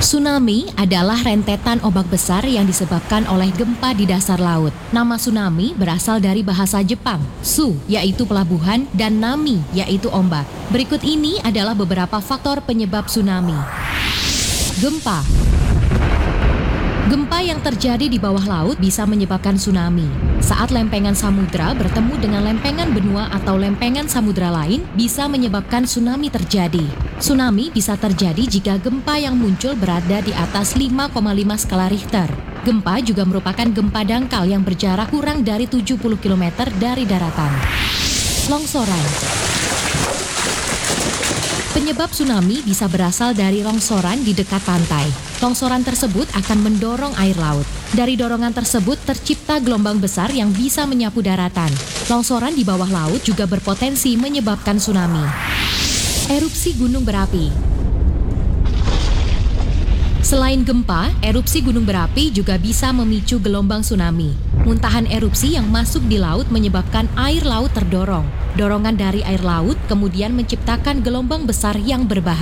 Tsunami adalah rentetan ombak besar yang disebabkan oleh gempa di dasar laut. Nama tsunami berasal dari bahasa Jepang, su yaitu pelabuhan dan nami yaitu ombak. Berikut ini adalah beberapa faktor penyebab tsunami. Gempa. Gempa yang terjadi di bawah laut bisa menyebabkan tsunami. Saat lempengan samudra bertemu dengan lempengan benua atau lempengan samudra lain, bisa menyebabkan tsunami terjadi. Tsunami bisa terjadi jika gempa yang muncul berada di atas 5,5 skala Richter. Gempa juga merupakan gempa dangkal yang berjarak kurang dari 70 km dari daratan. Longsoran. Penyebab tsunami bisa berasal dari longsoran di dekat pantai. Longsoran tersebut akan mendorong air laut. Dari dorongan tersebut tercipta gelombang besar yang bisa menyapu daratan. Longsoran di bawah laut juga berpotensi menyebabkan tsunami. Erupsi gunung berapi. Selain gempa, erupsi gunung berapi juga bisa memicu gelombang tsunami. Muntahan erupsi yang masuk di laut menyebabkan air laut terdorong. Dorongan dari air laut kemudian menciptakan gelombang besar yang berbahaya.